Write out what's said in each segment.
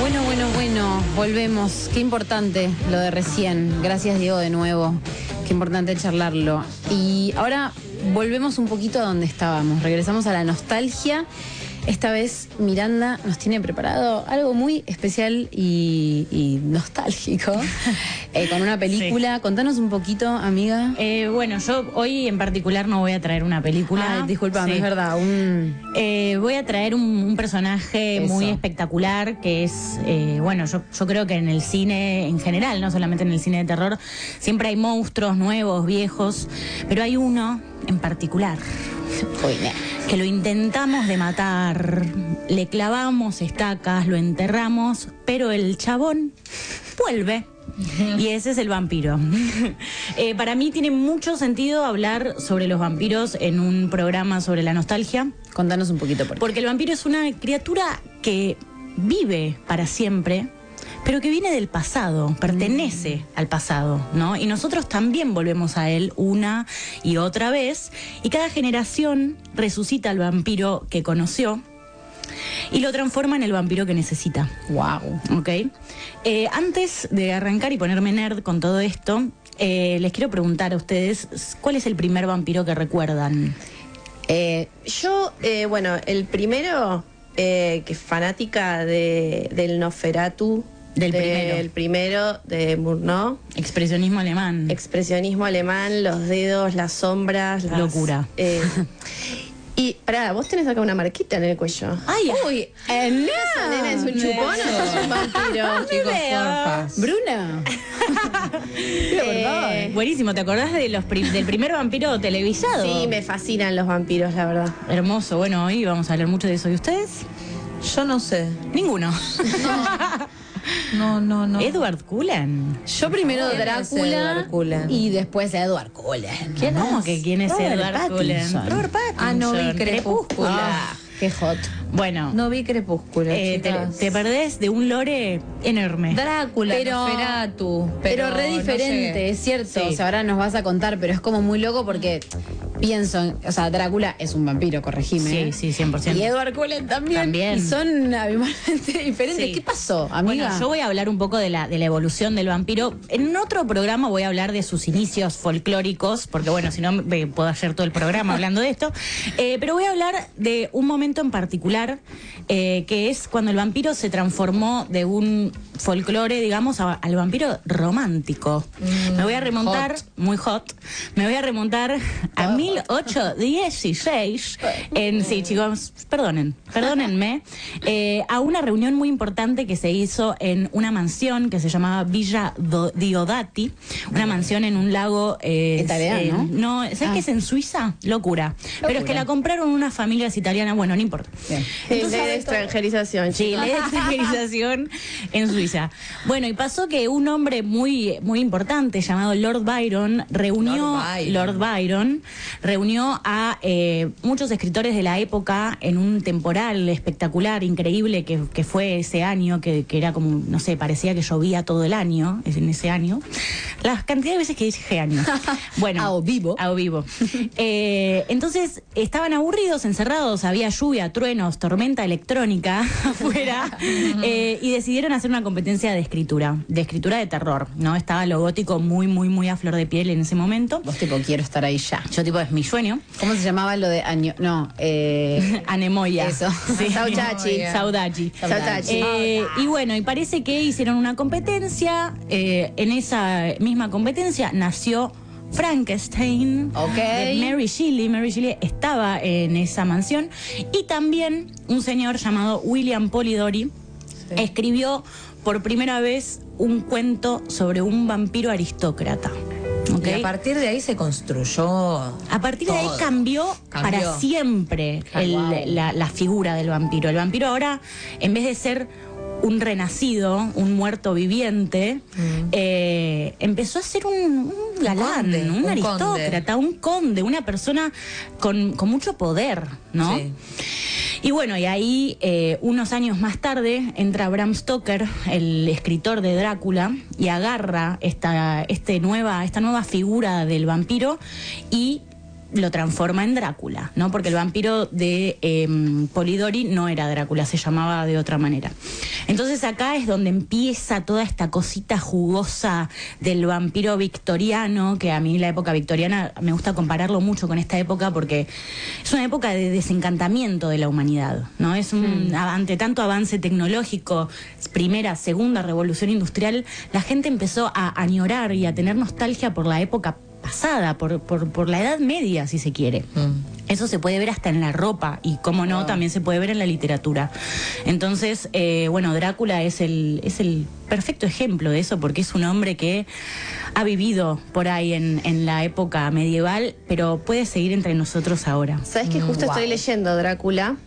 Bueno, volvemos. Qué importante lo de recién. Gracias, Diego, de nuevo. Qué importante charlarlo. Y ahora volvemos un poquito a donde estábamos. Regresamos a la nostalgia. Esta vez Miranda nos tiene preparado algo muy especial y nostálgico con una película. Sí. Contanos un poquito, amiga. Bueno, yo hoy en particular no voy a traer una película. Disculpame, sí. Es verdad. Voy a traer un personaje muy espectacular que es, bueno, yo creo que en el cine en general, no solamente en el cine de terror, siempre hay monstruos nuevos, viejos, pero hay uno en particular que lo intentamos de matar, le clavamos estacas, lo enterramos, pero el chabón vuelve. Y ese es el vampiro. Para mí tiene mucho sentido hablar sobre los vampiros en un programa sobre la nostalgia. Contanos un poquito por qué. Porque el vampiro es una criatura que vive para siempre, pero que viene del pasado, pertenece al pasado, ¿no? Y nosotros también volvemos a él una y otra vez, y cada generación resucita al vampiro que conoció y lo transforma en el vampiro que necesita. Wow. ¿Ok? Antes de arrancar y ponerme nerd con todo esto, les quiero preguntar a ustedes, ¿cuál es el primer vampiro que recuerdan? Bueno, el primero, que es fanática del Nosferatu. Del primero, de Murnau. Expresionismo alemán. Expresionismo alemán, los dedos, las sombras. Locura. Y, pará, vos tenés acá una marquita en el cuello. ¡Ay! ¡Uy! ¿Esa nena es un chupón o es un vampiro? Chicos, porfa. ¿Bruna? Buenísimo, ¿te acordás de del primer vampiro televisado? Sí, me fascinan los vampiros, la verdad. Hermoso. Bueno, hoy vamos a hablar mucho de eso. ¿Y ustedes? Yo no sé. Ninguno. No. Edward Cullen. Yo primero Drácula y después Edward Cullen. ¿Quién es Edward Cullen? Robert Pattinson. No vi Crepúsculo. Qué hot. Bueno. No vi Crepúsculo, te perdés de un lore enorme. Drácula, Nosferatu. Pero re diferente, no es cierto. Sí. O sea, ahora nos vas a contar, pero es como muy loco porque pienso, o sea, Drácula es un vampiro, corregime. Sí, 100%. Y Edward Cullen también. Y son abismalmente diferentes. Sí. ¿Qué pasó, amiga? Bueno, yo voy a hablar un poco de la evolución del vampiro. En otro programa voy a hablar de sus inicios folclóricos, porque bueno, si no puedo hacer todo el programa hablando de esto. Pero voy a hablar de un momento en particular, que es cuando el vampiro se transformó de un folclore, digamos, al vampiro romántico. Me voy a remontar, muy hot, me voy a remontar a 1816, sí, chicos, perdónenme, a una reunión muy importante que se hizo en una mansión que se llamaba Villa Diodati, una mansión en un lago italiano. No, ¿sabes qué es en Suiza? Locura. Pero es que la compraron unas familias italianas, bueno, no importa. Ley de extranjerización. Sí, ley de extranjerización en Suiza. Bueno, y pasó que un hombre muy, muy importante llamado Lord Byron reunió a muchos escritores de la época en un temporal espectacular, increíble, que fue ese año, que era como, no sé, parecía que llovía todo el año, en ese año. La cantidad de veces que dije año. Bueno, a o vivo. Entonces, estaban aburridos, encerrados, había lluvia, truenos, tormenta electrónica afuera, y decidieron hacer una competencia de escritura de terror, ¿no? Estaba lo gótico muy, muy, muy a flor de piel en ese momento. Vos tipo, quiero estar ahí ya. Yo tipo, es mi sueño. ¿Cómo se llamaba lo de año? No, Anemoya. Eso. Sí. Saudachi. Y bueno, y parece que hicieron una competencia, en esa misma competencia nació Frankenstein, de Mary Shelley. Mary Shelley estaba en esa mansión, y también un señor llamado William Polidori escribió por primera vez un cuento sobre un vampiro aristócrata. Y a partir de ahí se construyó. A partir de ahí cambió para siempre la figura del vampiro. El vampiro ahora, en vez de ser un renacido, un muerto viviente, empezó a ser un galán, un aristócrata, un conde, una persona con mucho poder, ¿no? Sí. Y bueno, y ahí unos años más tarde entra Bram Stoker, el escritor de Drácula, y agarra esta nueva figura del vampiro y lo transforma en Drácula, ¿no? Porque el vampiro de Polidori no era Drácula, se llamaba de otra manera. Entonces acá es donde empieza toda esta cosita jugosa del vampiro victoriano, que a mí la época victoriana me gusta compararlo mucho con esta época porque es una época de desencantamiento de la humanidad, ¿no? Es ante tanto avance tecnológico, primera, segunda revolución industrial, la gente empezó a añorar y a tener nostalgia por la época pasada, por la Edad Media, si se quiere. Eso se puede ver hasta en la ropa y, como no, también se puede ver en la literatura. Entonces, bueno, Drácula es el perfecto ejemplo de eso, porque es un hombre que ha vivido por ahí en la época medieval, pero puede seguir entre nosotros ahora. ¿Sabes que justo estoy leyendo Drácula?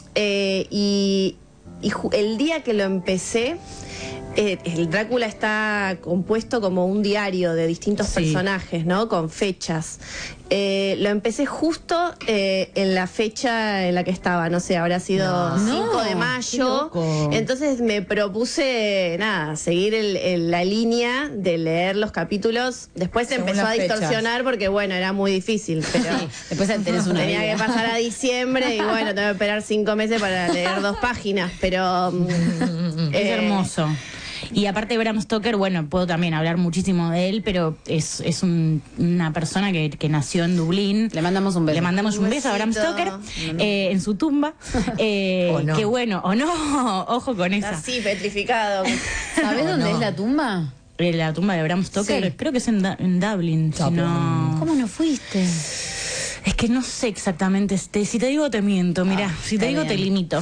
Y el día que lo empecé, el Drácula está compuesto como un diario de distintos personajes, ¿no? Con fechas. Lo empecé justo en la fecha en la que estaba, no sé, habrá sido 5 de mayo. Entonces me propuse, seguir la línea de leer los capítulos. Después se empezó a distorsionar porque, bueno, era muy difícil. Pero después tenés una tenía que pasar a diciembre y, bueno, tengo que esperar 5 meses para leer 2 páginas. Pero es hermoso. Y aparte Bram Stoker, bueno, puedo también hablar muchísimo de él, pero es una persona que nació en Dublín. Le mandamos un beso. Le mandamos un beso a Bram Stoker en su tumba. No. Que bueno, o no, ojo con esa. así, petrificado. ¿Sabés dónde es la tumba? La tumba de Bram Stoker, Sí. creo que es en Dublin. Si no... ¿Cómo no fuiste? Es que no sé exactamente, si te digo te miento, mirá, si te digo te limito.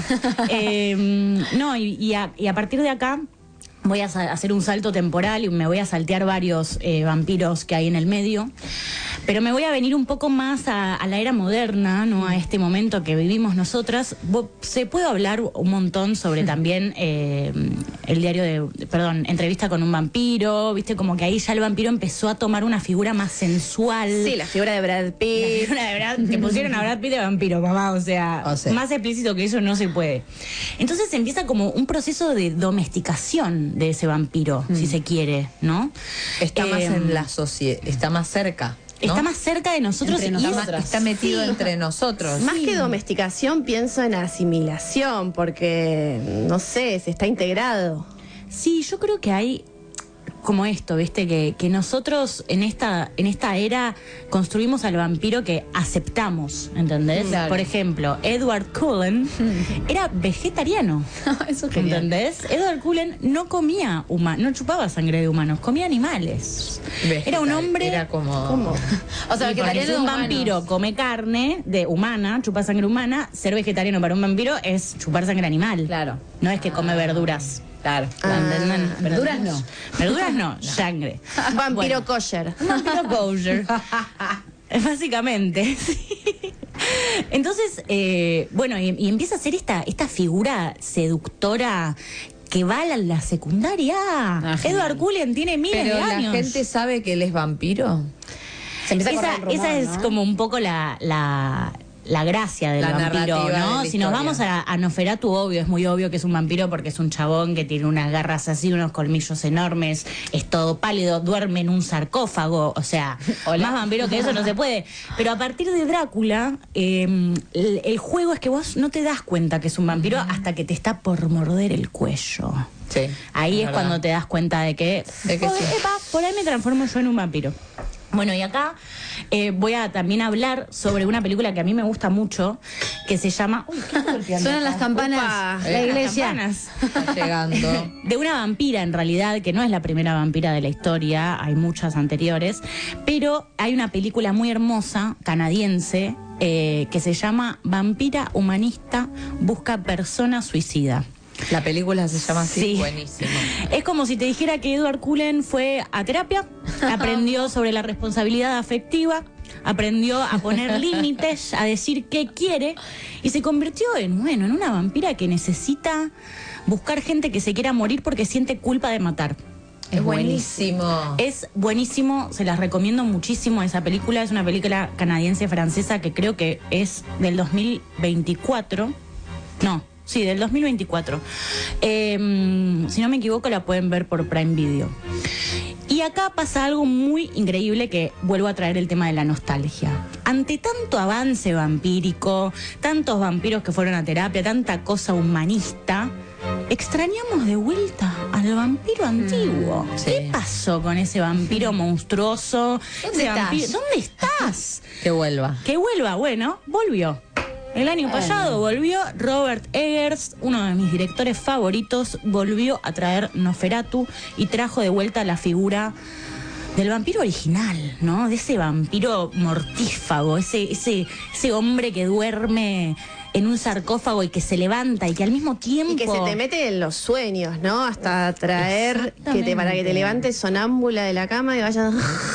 No, y a partir de acá voy a hacer un salto temporal y me voy a saltear varios vampiros que hay en el medio, pero me voy a venir un poco más a la era moderna, ¿no? A este momento que vivimos nosotras. Se puede hablar un montón sobre también el diario Entrevista con un vampiro, viste, como que ahí ya el vampiro empezó a tomar una figura más sensual. Sí, la figura de Brad Pitt. Que pusieron a Brad Pitt de vampiro, mamá, o sea, más explícito que eso no se puede. Entonces empieza como un proceso de domesticación de ese vampiro, si se quiere, ¿no? Está más en la sociedad, está más cerca, ¿no? Está más cerca de nosotros y está metido entre nosotros. Más que domesticación, pienso en asimilación, porque, no sé, se está integrado. Sí, yo creo que hay como esto, ¿viste? Que nosotros en esta era construimos al vampiro que aceptamos, ¿entendés? Claro. Por ejemplo, Edward Cullen era vegetariano. Eso es genial. ¿Entendés? Edward Cullen no comía no chupaba sangre de humanos, comía animales. Era un hombre... Era como... ¿Cómo? O sea, Y vegetariano porque si de un humanos. vampiro come carne humana, chupa sangre humana, ser vegetariano para un vampiro es chupar sangre animal. Claro. No es que come verduras. Claro. ¿Entenden? Verduras no. Verduras no, sangre. Un vampiro Bueno, kosher. un vampiro kosher. Básicamente, sí. Entonces, bueno, y empieza a ser esta figura seductora que va a la secundaria. Edward Cullen tiene miles Pero de años. la gente sabe que él es vampiro. Se empieza a correr el rumor, esa es ¿no? como un poco la gracia del La vampiro, narrativa ¿no? de la Si nos historia. vamos a Nosferatu, obvio, es muy obvio que es un vampiro porque es un chabón que tiene unas garras así, unos colmillos enormes, es todo pálido, duerme en un sarcófago, o sea, más vampiro que eso no se puede. Pero a partir de Drácula, el juego es que vos no te das cuenta que es un vampiro hasta que te está por morder el cuello. Sí. Ahí es verdad. cuando te das cuenta de que, De que joder, sí. epa, por ahí me transformo yo en un vampiro. Bueno, y acá voy a también hablar sobre una película que a mí me gusta mucho, que se llama... Uy, ¿qué está golpeando Suenan acá? las campanas. Upa. La Las iglesia. campanas. Está llegando. De una vampira, en realidad, que no es la primera vampira de la historia, hay muchas anteriores, pero hay una película muy hermosa, canadiense, que se llama Vampira Humanista Busca Persona Suicida. La película se llama así, Sí. buenísimo. Es como si te dijera que Edward Cullen fue a terapia, aprendió sobre la responsabilidad afectiva, aprendió a poner límites, a decir qué quiere y se convirtió en una vampira que necesita buscar gente que se quiera morir porque siente culpa de matar. Es buenísimo. Es buenísimo, se las recomiendo muchísimo esa película. Es una película canadiense-francesa que creo que es del 2024. No, sí, del 2024. Si no me equivoco, la pueden ver por Prime Video. Y acá pasa algo muy increíble que vuelvo a traer el tema de la nostalgia. Ante tanto avance vampírico, tantos vampiros que fueron a terapia, tanta cosa humanista, extrañamos de vuelta al vampiro antiguo. ¿Qué pasó con ese vampiro monstruoso? ¿Dónde estás? Que vuelva. Que vuelva, bueno, volvió. El año pasado volvió Robert Eggers, uno de mis directores favoritos, volvió a traer Nosferatu y trajo de vuelta la figura del vampiro original, ¿no? De ese vampiro mortífago, ese hombre que duerme en un sarcófago y que se levanta y que al mismo tiempo... Y que se te mete en los sueños, ¿no? Hasta traer para que te levantes sonámbula de la cama y vayas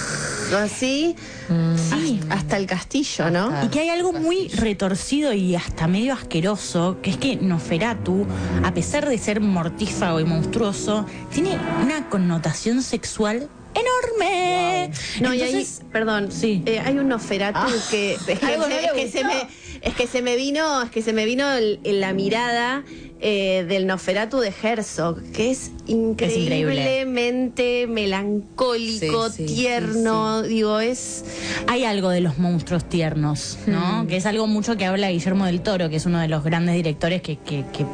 así hasta el castillo, ¿no? Y que hay algo muy retorcido y hasta medio asqueroso, que es que Nosferatu, a pesar de ser mortífago y monstruoso, tiene una connotación sexual enorme. Wow. No, entonces, y ahí, perdón, hay un Nosferatu que se me vino en la mirada del Nosferatu de Herzog, que es increíblemente melancólico, tierno, digo, hay algo de los monstruos tiernos, ¿no? Que es algo mucho que habla Guillermo del Toro, que es uno de los grandes directores que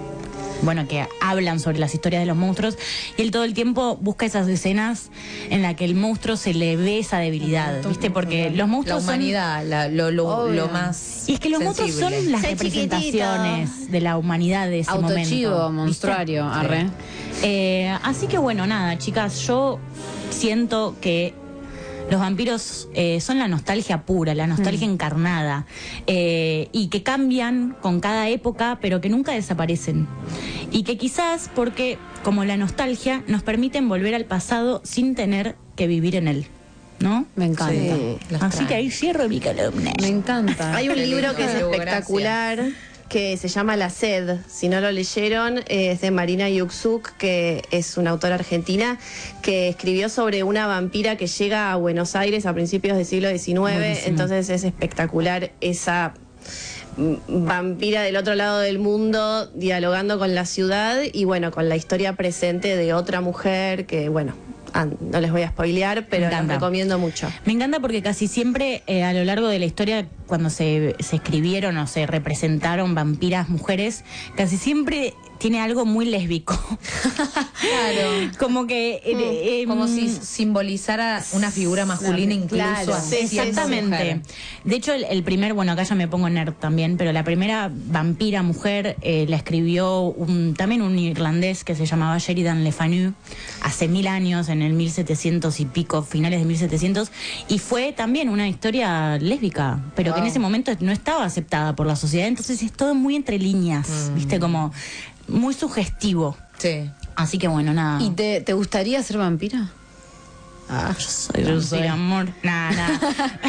hablan sobre las historias de los monstruos, y él todo el tiempo busca esas escenas en las que el monstruo se le ve esa debilidad, ¿viste? Porque los monstruos la humanidad, lo más y es que los monstruos son las Soy representaciones chiquitito de la humanidad de ese momento. Autochivo, monstruario, arre. Así que bueno, nada, chicas, yo siento que los vampiros son la nostalgia pura, la nostalgia encarnada, y que cambian con cada época, pero que nunca desaparecen. Y que quizás, porque como la nostalgia, nos permiten volver al pasado sin tener que vivir en él, ¿no? Me encanta. Sí, así que ahí cierro mi columna. Me encanta. Hay un libro que es espectacular, que se llama La Sed. Si no lo leyeron, es de Marina Yuxuk, que es una autora argentina que escribió sobre una vampira que llega a Buenos Aires a principios del siglo XIX. Buenísimo. Entonces es espectacular esa vampira del otro lado del mundo dialogando con la ciudad y bueno, con la historia presente de otra mujer que bueno, no les voy a spoilear, pero los recomiendo mucho. Me encanta porque casi siempre a lo largo de la historia, cuando se escribieron o se representaron vampiras mujeres, casi siempre tiene algo muy lésbico. Claro. Como que... como si simbolizara una figura masculina incluso. Claro, exactamente. De hecho, el primer, bueno, acá ya me pongo nerd también, pero la primera vampira mujer la escribió también un irlandés que se llamaba Sheridan Le Fanu hace 1000 años, en el 1700 y pico, finales de 1700, y fue también una historia lésbica, pero que en ese momento no estaba aceptada por la sociedad, entonces es todo muy entre líneas, ¿viste? Como muy sugestivo. Sí. Así que bueno, nada. ¿Y te gustaría ser vampira? Yo soy amor. Nada.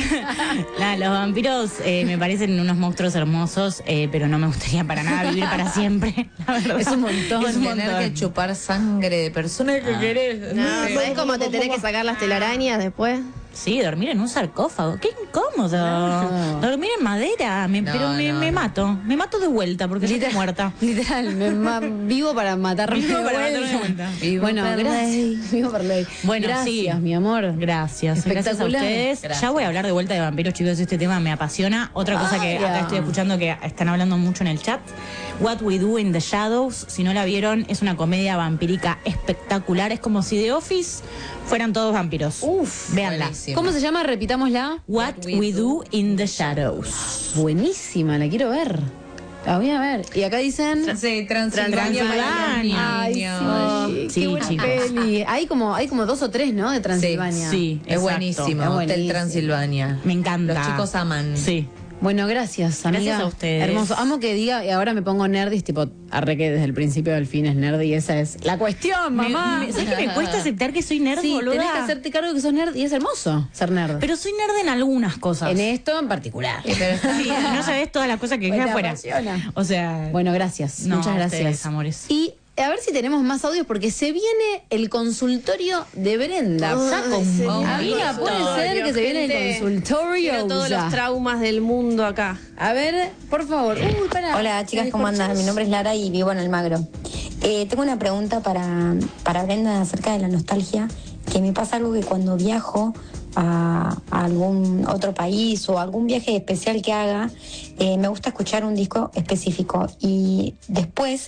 Los vampiros me parecen unos monstruos hermosos, pero no me gustaría para nada vivir para siempre. La verdad. Es un montón. Es tener que chupar sangre de personas que querés. No, ¿sabés cómo te tenés que sacar las telarañas después? Sí, dormir en un sarcófago. Qué incómodo. No. Dormir en madera. Me mato. Me mato de vuelta porque estoy muerta. Literal, vivo para matarme de vuelta. Bueno, gracias. Vivo por ley. Bueno, gracias, sí. mi amor. Gracias. Gracias a ustedes. Gracias. Ya voy a hablar de vuelta de vampiros, chicos. Este tema me apasiona. Otra cosa que acá estoy escuchando que están hablando mucho en el chat. What We Do in the Shadows. Si no la vieron, es una comedia vampírica espectacular. Es como si The Office fueran todos vampiros. Uf. Véanla. Buenísimo. ¿Cómo se llama? Repitámosla. What We Do in the Shadows. Buenísima, la quiero ver. La voy a ver. Y acá dicen... Sí, Transilvania. Ay, sí, Sí, qué buena chicos. peli. Hay como 2 o 3, ¿no? De Transilvania. Sí, Es exacto. buenísimo. Es Hotel buenísimo. Transilvania. Me encanta. Los chicos aman. Sí. Bueno, gracias, amiga. Gracias a ustedes. Hermoso. Amo que diga, y ahora me pongo nerdis, tipo, arre que desde el principio del fin es nerd y esa es la cuestión, mamá. ¿Sabes que me cuesta aceptar que soy nerd, Sí, boluda? tenés que hacerte cargo de que sos nerd y es hermoso ser nerd. Pero soy nerd en algunas cosas. En esto en particular. Pero está Sí, bien. no sabés todas las cosas que Pues dejé te afuera. apasiona. O sea... Bueno, gracias. No, Muchas a gracias. ustedes, amores. Y a ver si tenemos más audios porque se viene el consultorio de Brenda. Saco un Amiga, puede ser que se viene el consultorio. Quiero todos los traumas del mundo acá. A ver, por favor. Pará. Hola chicas, ¿cómo andan? Mi nombre es Lara y vivo en Almagro. Tengo una pregunta para Brenda acerca de la nostalgia, que me pasa algo que cuando viajo a algún otro país o algún viaje especial que haga, me gusta escuchar un disco específico y después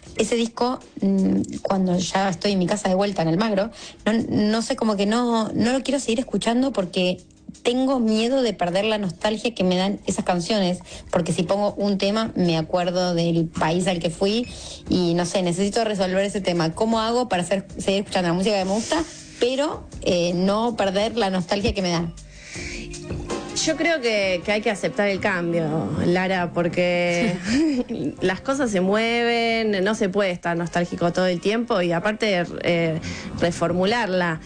ese disco, cuando ya estoy en mi casa de vuelta en Almagro, no sé, como que no lo quiero seguir escuchando porque tengo miedo de perder la nostalgia que me dan esas canciones, porque si pongo un tema me acuerdo del país al que fui y no sé, necesito resolver ese tema. ¿Cómo hago para seguir escuchando la música que me gusta, pero no perder la nostalgia que me da? Yo creo que hay que aceptar el cambio, Lara, porque las cosas se mueven, no se puede estar nostálgico todo el tiempo y aparte reformularla.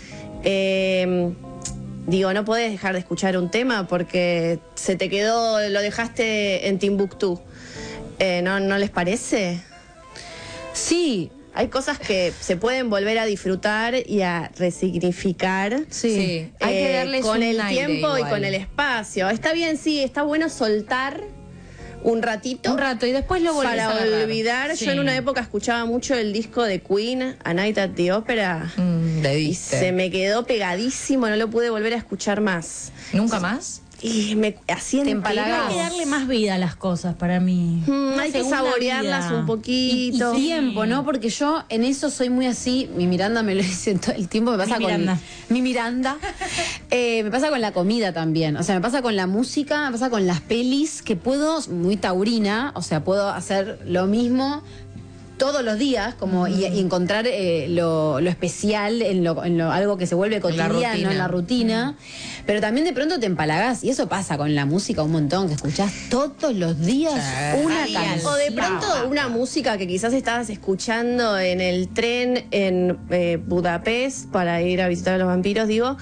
Digo, no podés dejar de escuchar un tema porque se te quedó, lo dejaste en Timbuktu. ¿No les parece? Sí. Hay cosas que se pueden volver a disfrutar y a resignificar. Sí. Hay que darles con un el aire tiempo igual. y con el espacio. Está bien, sí, está bueno soltar un ratito. Un rato y después lo volvés para a agarrar. olvidar. Sí. Yo en una época escuchaba mucho el disco de Queen, A Night at the Opera. Le Y diste. se me quedó pegadísimo, no lo pude volver a escuchar más. ¿Nunca más? Y me así Te entero. empalagás. Hay que darle más vida a las cosas para mí. Una Hay que segunda saborearlas vida. un poquito. Y tiempo, ¿no? Porque yo en eso soy muy así. Mi Miranda me lo dice todo el tiempo. Me pasa Mi con Miranda. mi Miranda. Me pasa con la comida también. O sea, me pasa con la música, me pasa con las pelis, que puedo, muy taurina, o sea, puedo hacer lo mismo todos los días, como y encontrar lo especial en algo que se vuelve cotidiano, rutina. en la rutina. Pero también de pronto te empalagás, y eso pasa con la música un montón, que escuchás todos los días una canción. O de pronto una música que quizás estabas escuchando en el tren en Budapest para ir a visitar a los vampiros, digo.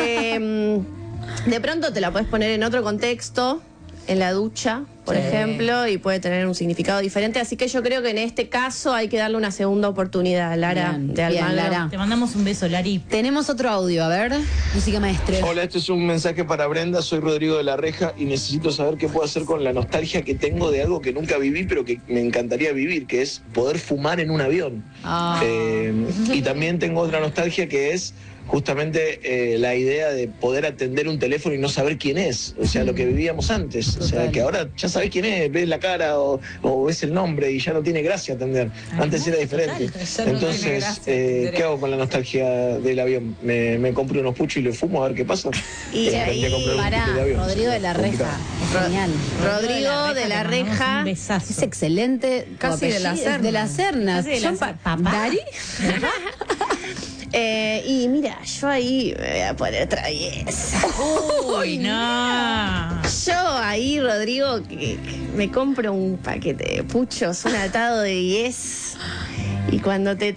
De pronto te la puedes poner en otro contexto, en la ducha, por ejemplo, y puede tener un significado diferente. Así que yo creo que en este caso hay que darle una segunda oportunidad, Lara, Bien, de bien, Almagro. Lara. Te mandamos un beso, Lari. Tenemos otro audio, a ver, música maestre. Hola, este es un mensaje para Brenda, soy Rodrigo de la Reja y necesito saber qué puedo hacer con la nostalgia que tengo de algo que nunca viví pero que me encantaría vivir, que es poder fumar en un avión. Y también tengo otra nostalgia que es justamente la idea de poder atender un teléfono y no saber quién es, o sea, lo que vivíamos antes, o sea, que ahora ya sabés quién es, ves la cara o ves el nombre y ya no tiene gracia atender, antes era diferente. Ya no tiene Entonces, gracia atender. ¿qué hago con la nostalgia del avión? ¿Me compro unos puchos y los fumo a ver qué pasa? Y Intenté comprar un Pará, pucho de avión, Rodrigo de la complicado. Reja, es genial. Rodrigo de la Reja. Un besazo. Es excelente. tu Casi de la apellido, Serna. De la Serna. Casi de la Yo Serna. ¿Papá? ¿Dari? Y mira, yo ahí me voy a poner traviesa. Uy, no. Yo ahí, Rodrigo, que me compro un paquete de puchos, un atado de 10, y cuando te